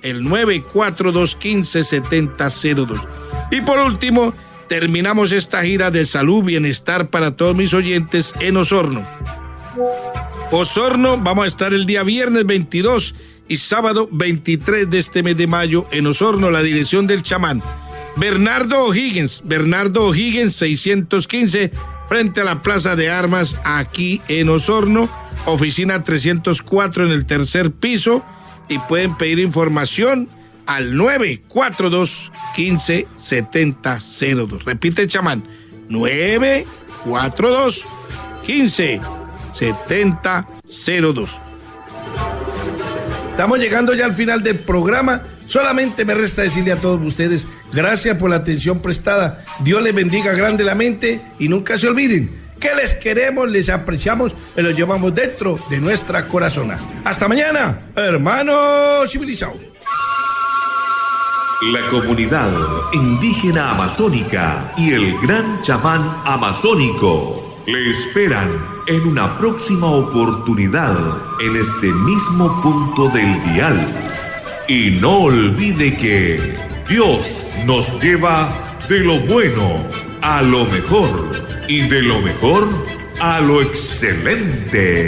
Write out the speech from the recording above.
el 942-157002. Y por último, terminamos esta gira de salud, bienestar para todos mis oyentes en Osorno. Osorno, vamos a estar el día viernes 22 y sábado 23 de este mes de mayo en Osorno, la dirección del chamán Bernardo O'Higgins 615, frente a la Plaza de Armas, aquí en Osorno, oficina 304 en el tercer piso, y pueden pedir información al 942-157002. Repite, chamán, 942-157002. Estamos llegando ya al final del programa. Solamente me resta decirle a todos ustedes, gracias por la atención prestada. Dios les bendiga grandemente y nunca se olviden que les queremos, les apreciamos y los llevamos dentro de nuestra corazona. Hasta mañana, hermanos civilizados. La comunidad indígena amazónica y el gran chamán amazónico le esperan en una próxima oportunidad en este mismo punto del dial. Y no olvide que Dios nos lleva de lo bueno a lo mejor y de lo mejor a lo excelente.